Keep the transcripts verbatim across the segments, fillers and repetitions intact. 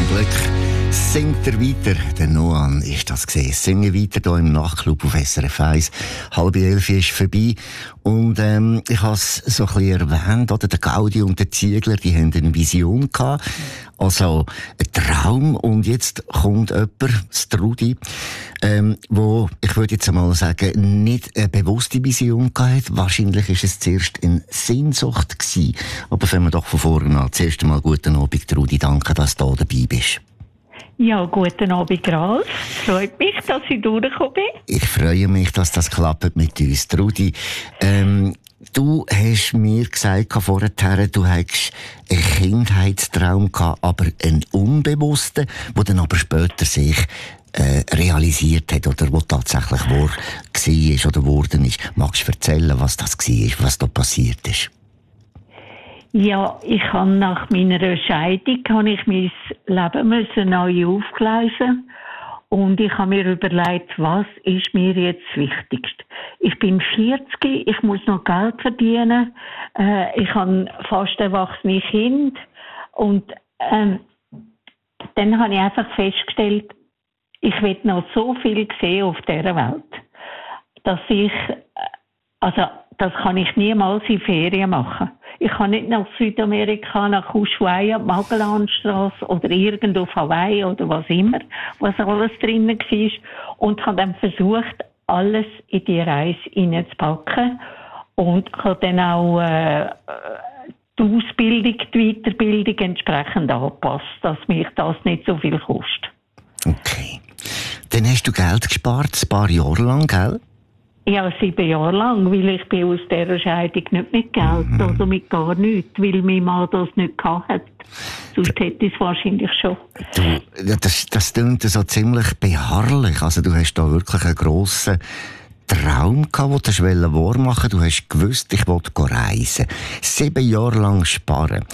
zum Glück singt er weiter. Der Noan ist das gesehen. Singen weiter hier im Nachtclub auf S R F eins. Halb elf ist vorbei. Und ähm, ich habe es so ein bisschen erwähnt, oder? Der Gaudi und der Ziegler, die haben eine Vision gehabt. Also ein Traum. Und jetzt kommt jemand, das Trudi, ähm, wo, ich würde jetzt einmal sagen, nicht eine bewusste Vision gehabt hat. Wahrscheinlich ist es zuerst eine Sehnsucht gewesen. Aber fangen wir doch von vorne an. Zuerst einmal guten Abend, Trudi. Danke, dass du da dabei bist. Ja, guten Abend, Ralf. Freut mich, dass ich durchgekommen bin. Ich freue mich, dass das klappt mit uns. Trudi, ähm, du hast mir gesagt vorher, du hättest einen Kindheitstraum gehabt, aber einen unbewussten, der dann aber später sich äh, realisiert hat oder wo tatsächlich wahr war oder geworden ist. Magst du erzählen, was das war, was da passiert ist? Ja, ich habe nach meiner Scheidung habe ich mein Leben müssen neu aufgleisen und ich habe mir überlegt, was ist mir jetzt das Wichtigste. Ich bin vierzig, ich muss noch Geld verdienen, äh, ich habe fast erwachsene Kinder und ähm, dann habe ich einfach festgestellt, ich will noch so viel sehen auf dieser Welt, dass ich, also das kann ich niemals in Ferien machen. Ich kann nicht nach Südamerika, nach Ushuaia, Magellanstrasse oder irgendwo auf Hawaii oder was immer, was alles drinnen war. Und habe dann versucht, alles in die Reise hineinzupacken. Und habe dann auch äh, die Ausbildung, die Weiterbildung entsprechend angepasst, dass mich das nicht so viel kostet. Okay. Dann hast du Geld gespart, ein paar Jahre lang, gell? Ja, sieben Jahre lang, weil ich bin aus dieser Scheidung nicht mit Geld, mhm. also mit gar nichts, weil mein Mann das nicht gehabt hat. Sonst hätte ich es wahrscheinlich schon. Du, das, das klingt so ziemlich beharrlich. Also du hast da wirklich einen grossen Traum gehabt, den du wahr machen. Du hast gewusst, ich wollte reisen. Sieben Jahre lang sparen.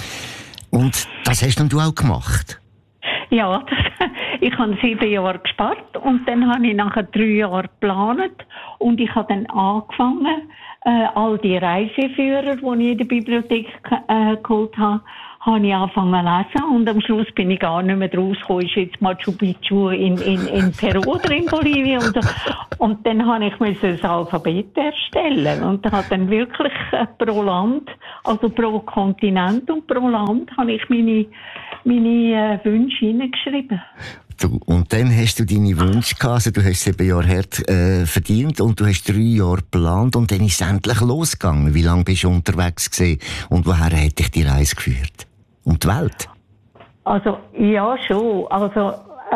Und das hast dann du auch gemacht? Ja, das, ich habe sieben Jahre gespart und dann habe ich nachher drei Jahre geplant und ich habe dann angefangen, äh, all die Reiseführer, die ich in der Bibliothek äh, geholt habe, habe ich angefangen zu lesen und am Schluss bin ich gar nicht mehr rausgekommen, ist jetzt Machu Picchu in, in, in Peru oder in Bolivien und so. Und dann habe ich ein Alphabet erstellen und habe dann wirklich äh, pro Land, also pro Kontinent und pro Land, habe ich meine, meine äh, Wünsche hineingeschrieben. Du, und dann hast du deine Wünsche gehabt, also du hast sieben Jahre hart äh, verdient und du hast drei Jahre geplant und dann ist es endlich losgegangen. Wie lange bist du unterwegs gewesen und woher hat dich die Reise geführt? Um die Welt? Also, ja, schon. Also,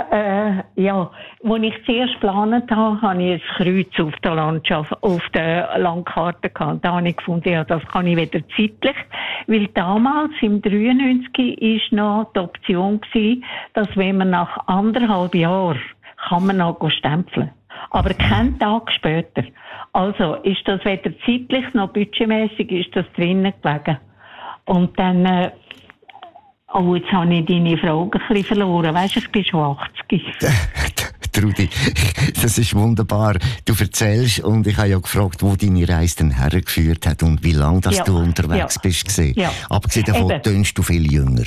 äh, ja. Als ich zuerst geplant habe, habe ich ein Kreuz auf der Landschaft, auf der Landkarte gehabt. Da habe ich gefunden, ja, das kann ich wieder zeitlich. Weil damals, im dreiundneunzig, war noch die Option gewesen, dass wenn man nach anderthalb Jahren kann man noch stempeln. Aber keinen Tag später. Also, ist das weder zeitlich noch budgetmässig, ist das drinnen gelegen. Und dann, äh, oh, jetzt habe ich deine Frage ein bisschen verloren. Weisst du, ich bin schon achtzig. Trudi, das ist wunderbar. Du erzählst und ich habe ja gefragt, wo deine Reise denn hergeführt hat und wie lange dass ja, du unterwegs ja, bist gewesen. Ja. Abgesehen davon tönst du viel jünger.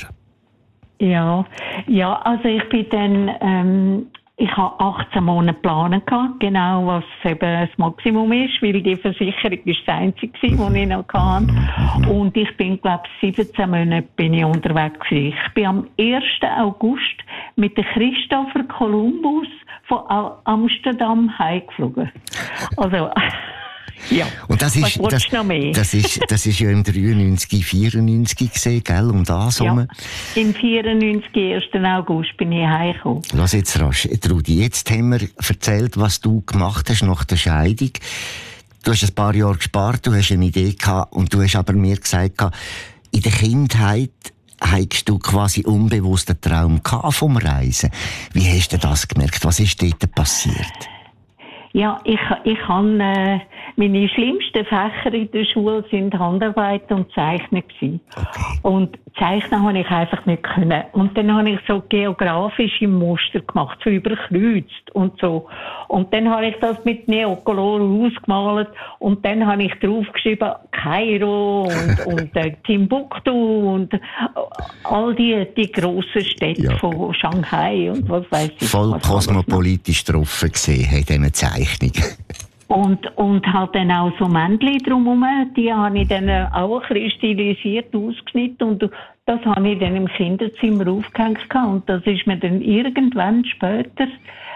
Ja, ja, also ich bin dann, ähm, ich habe achtzehn Monate geplant gehabt, genau was eben das Maximum ist, weil die Versicherung ist das Einzige, was ich noch hatte. Und ich bin, glaube ich, siebzehn Monate bin ich unterwegs gewesen. Ich bin am ersten August mit dem Christopher Columbus von Amsterdam heimgeflogen. Also, ja. Und das ist, was das, noch mehr? das ist, das ist ja im dreiundneunzig, vierundneunzig gesehen, gell? Um das ja. herum. Im vierundneunzig, ersten August bin ich heimgekommen. Lass jetzt rasch, Trudi. Jetzt haben wir erzählt, was du gemacht hast nach der Scheidung. Du hast ein paar Jahre gespart, du hast eine Idee gehabt und du hast aber mir gesagt, in der Kindheit hattest du quasi unbewusst einen Traum vom Reisen. Wie hast du das gemerkt? Was ist dort passiert? Ja, ich, ich habe, äh, meine schlimmsten Fächer in der Schule sind Handarbeit und Zeichnen gewesen. Okay. Und zeichnen habe ich einfach nicht können. Und dann habe ich so geografische Muster gemacht, so überkreuzt und so. Und dann habe ich das mit Neocolor ausgemalt und dann habe ich draufgeschrieben Kairo und, und äh, Timbuktu und all die, die grossen Städte ja. von Shanghai und was weiß ich. Voll kosmopolitisch drauf gesehen, in diesen Zeichnungen. Und, und halt dann auch so Männchen drumherum, die habe ich dann auch ein bisschen stilisiert ausgeschnitten und das habe ich dann im Kinderzimmer aufgehängt und das ist mir dann irgendwann später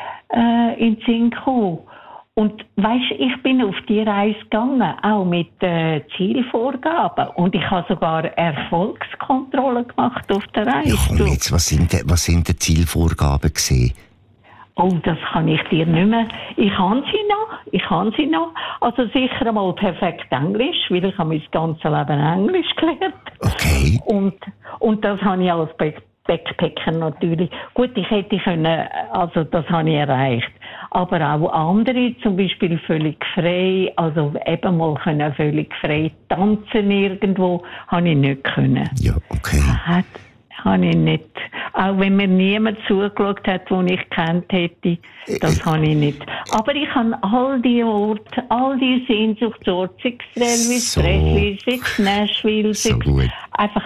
äh, in den Sinn gekommen. Und weisst, ich bin auf die Reise gegangen, auch mit äh, Zielvorgaben und ich habe sogar Erfolgskontrollen gemacht auf der Reise. Ja, komm jetzt, was sind denn, was sind die Zielvorgaben gewesen? Oh, das kann ich dir nicht mehr. Ich kann sie noch, ich kann sie noch. Also sicher einmal perfekt Englisch, weil ich habe mein ganzes Leben Englisch gelernt. Okay. Und, und das habe ich als Backpacker natürlich. Gut, ich hätte können, also das habe ich erreicht. Aber auch andere, zum Beispiel völlig frei, also eben mal können völlig frei tanzen irgendwo, habe ich nicht können. Ja, okay. Hat, habe ich nicht. Auch wenn mir niemand zugeschaut hat, den ich kennt hätte, das habe ich nicht. Aber ich habe all die Orte, all die Sehnsuchtsorte, sei es Elvis so, Presley, sei es Nashville, sei so es einfach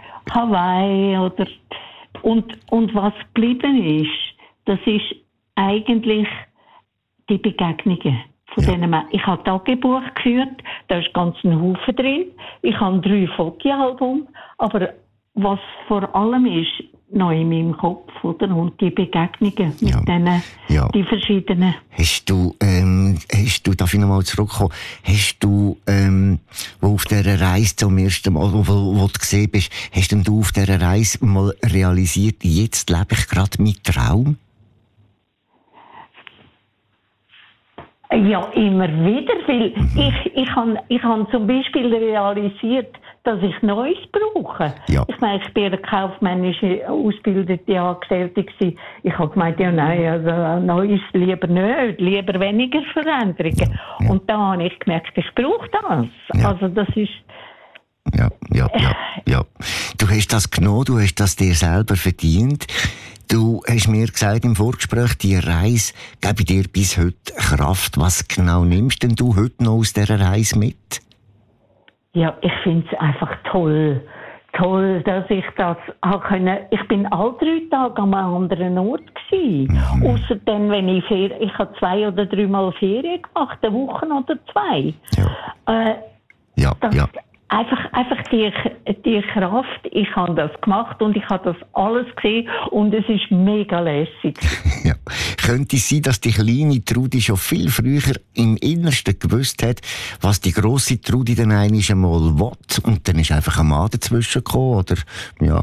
Hawaii oder und, und was geblieben ist, das ist eigentlich die Begegnungen von ja. denen Menschen. Ich habe Tagebuch geführt, da ist ganz ein Haufen drin. Ich habe drei Fotoalbum, aber was vor allem ist, noch in meinem Kopf, oder? Und die Begegnungen mit ja. denen, ja. die verschiedenen. Hast du, ähm, hast du, darf ich noch mal zurückkommen, hast du, ähm, wo auf dieser Reise zum ersten Mal, wo, wo, wo du gesehen bist, hast denn du auf dieser Reise mal realisiert, jetzt lebe ich gerade meinen Traum? Ja, immer wieder, weil mhm. ich, ich habe ich hab zum Beispiel realisiert, dass ich Neues brauche. Ja. Ich meine, ich bin eine kaufmännische ausgebildete Angestellte gewesen. Ich habe gemeint, ja nein, also Neues lieber nicht, lieber weniger Veränderungen. Ja. Und da habe ich gemerkt, ich brauche das. Ja. Also das ist... Ja, ja, ja, ja. Du hast das genommen, du hast das dir selber verdient. Du hast mir gesagt im Vorgespräch, die Reise gebe dir bis heute Kraft. Was genau nimmst denn du heute noch aus dieser Reise mit? Ja, ich finde es einfach toll. Toll, dass ich das auch können. Ich bin alle drei Tage an einem anderen Ort gewesen. Mhm. Ausser dann, wenn ich Ferien, ich habe zwei oder dreimal Ferien gemacht, eine Woche oder zwei. Ja, äh, ja, ja. Einfach, einfach die, die Kraft, ich habe das gemacht und ich habe das alles gesehen und es ist mega lässig. Ja. Könnte es sein, dass die kleine Trudi schon viel früher im Innersten gewusst hat, was die grosse Trudi dann einmal will und dann ist einfach ein Mann dazwischen gekommen, oder? Ja.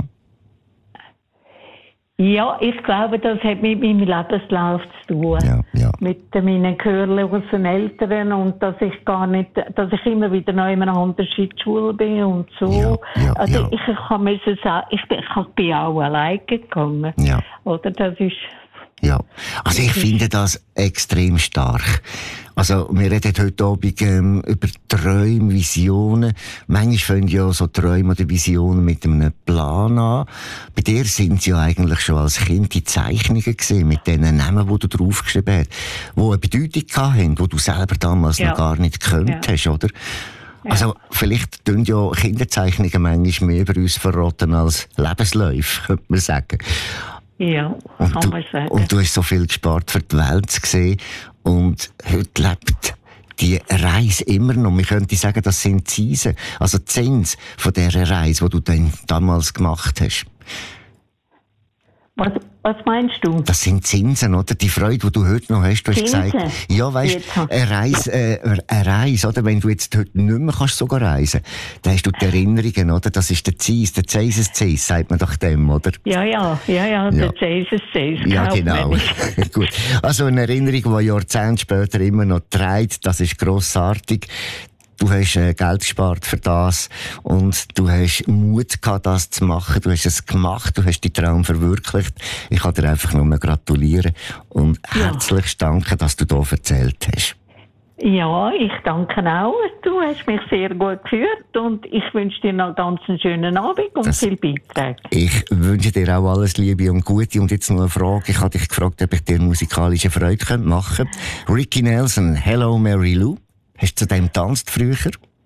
Ja, ich glaube, das hat mit meinem Lebenslauf zu tun. Ja, ja. Mit meinen Gehörlen aus den Eltern und dass ich gar nicht, dass ich immer wieder noch in einer anderen in die Schule bin und so. Ja, ja, also ja. ich, ich kann müssen sagen, ich bin, ich bin auch alleine gegangen. Ja. Oder das ist... Ja, also ich finde das extrem stark. Also wir reden heute Abend ähm, über Träume, Visionen. Manchmal fangen ja so Träume oder Visionen mit einem Plan an. Bei dir sind es ja eigentlich schon als Kind die Zeichnungen gesehen mit den Namen, die du draufgeschrieben hast, die eine Bedeutung hatten, die du selber damals ja. noch gar nicht gekannt ja. hast, oder? Ja. Also vielleicht tun ja Kinderzeichnungen manchmal mehr über uns verraten als Lebensläufe, könnte man sagen. Ja, und kann du, man sagen. Und du hast so viel gespart, für die Welt zu sehen. Und heute lebt die Reise immer noch. Wir könnten sagen, das sind Zinsen. Also die Zins von dieser Reise, die du dann damals gemacht hast. Was, was meinst du? Das sind Zinsen, oder? Die Freude, die du heute noch hast. Du hast Zinsen? gesagt, ja, weißt, eine Reise, äh, eine Reise, oder? Wenn du jetzt heute nicht mehr kannst sogar reisen, dann hast du die Erinnerungen, oder? Das ist der Zins, der Zeises-Zins, sagt man doch dem, oder? Ja, ja, ja, ja, der Zeises-Zins. Ja, genau. Gut. Also eine Erinnerung, die Jahrzehnte später immer noch trägt, das ist grossartig. Du hast äh, Geld gespart für das und du hast Mut gehabt, das zu machen. Du hast es gemacht, du hast deinen Traum verwirklicht. Ich kann dir einfach nur gratulieren und ja. herzlich danken, dass du da erzählt hast. Ja, ich danke auch. Du hast mich sehr gut geführt und ich wünsche dir noch ganz einen schönen Abend und Das- viel Beiträge. Ich wünsche dir auch alles Liebe und Gute. Und jetzt noch eine Frage. Ich habe dich gefragt, ob ich dir musikalische Freude könnte machen könnte. Ricky Nelson, Hello Mary Lou. Hast du zu dem getanzt früher?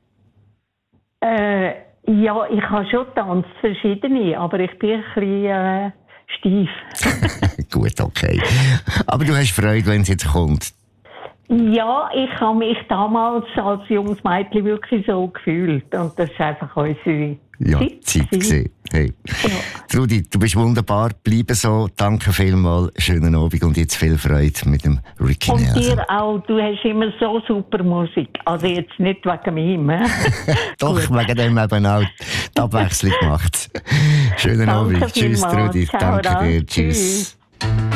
Äh, ja, ich habe schon getanzt, verschiedene, aber ich bin ein bisschen äh, steif. Gut, okay. Aber du hast Freude, wenn es jetzt kommt. Ja, ich habe mich damals als junges Mädchen wirklich so gefühlt. Und das ist einfach unsere Ja, Zeit. Zeit gewesen. gesehen. Hey. Ja. Trudi, du bist wunderbar. Bleibe so. Danke vielmals. Schönen Abend und jetzt viel Freude mit dem Ricky Und Nelson. dir auch, du hast immer so super Musik. Also jetzt nicht wegen mir. Doch, wegen dem eben auch die Abwechslung macht. Schönen Danke Abend. Tschüss, vielmals. Trudi. Ciao, Danke dann. dir. Tschüss. Tschüss.